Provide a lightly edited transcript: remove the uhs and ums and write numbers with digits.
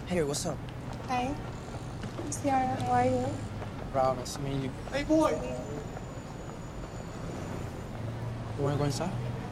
Hey, what's up? Hi, Ciara, how are you? Proud, nice to meet you. Hey, boy. You wanna go inside?